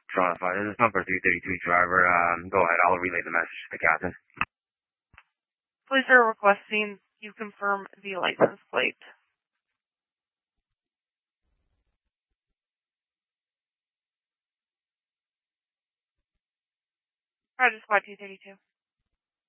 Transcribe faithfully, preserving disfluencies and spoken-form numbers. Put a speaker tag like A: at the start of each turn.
A: Toronto five, this is number three thirty-two driver. Um, go ahead, I'll relay the message to the captain.
B: Police are requesting you confirm the license plate. Roger, Squad two thirty-two.